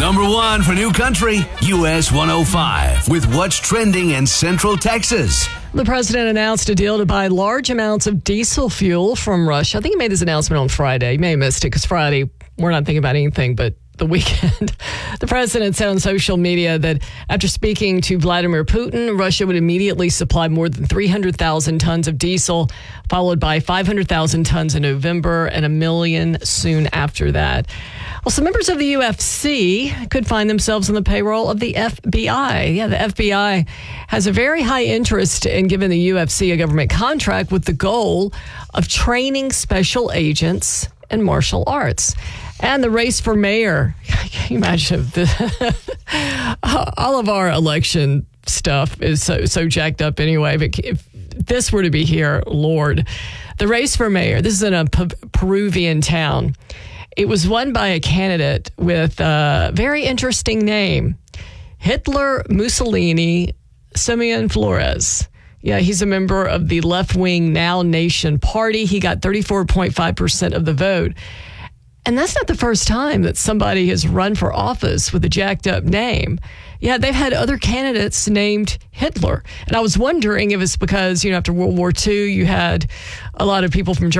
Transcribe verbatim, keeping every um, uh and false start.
Number one for New Country, U S one oh five, with what's trending in Central Texas. The president announced a deal to buy large amounts of diesel fuel from Russia. I think he made this announcement on Friday. You may have missed it because Friday, we're not thinking about anything but the weekend. The president said on social media that after speaking to Vladimir Putin, Russia would immediately supply more than three hundred thousand tons of diesel, followed by five hundred thousand tons in November and a million soon after that. Well, some members of the U F C could find themselves on the payroll of the F B I. Yeah, the F B I has a very high interest in giving the U F C a government contract with the goal of training special agents in martial arts. And the race for mayor. Can you imagine if the, all of our election stuff is so, so jacked up anyway. But if this were to be here, Lord. The race for mayor, this is in a P- Peruvian town. It was won by a candidate with a very interesting name, Hitler Mussolini Simeon Flores. Yeah, he's a member of the left-wing Now Nation Party. He got thirty-four point five percent of the vote. And that's not the first time that somebody has run for office with a jacked up name. Yeah, they've had other candidates named Hitler. And I was wondering if it's because, you know, after World War Two, you had a lot of people from Germany